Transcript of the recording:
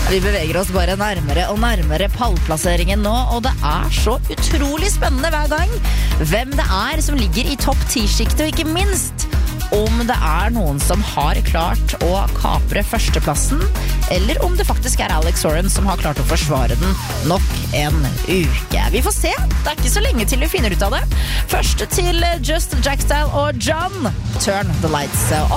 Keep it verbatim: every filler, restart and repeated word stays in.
Vi beveger oss bare nærmere og nærmere pallplasseringen nå, og det er så utrolig spennende hver gang hvem det er som ligger i topp ti-sjiktet, og ikke minst om det er noen som har klart å kapre førsteplassen, eller om det faktisk er Alex Soren som har klart å forsvare den nok en uke. Vi får se, det er ikke så lenge til vi finner ut av det. Første til Just Jack Style og John, Turn the Lights Off.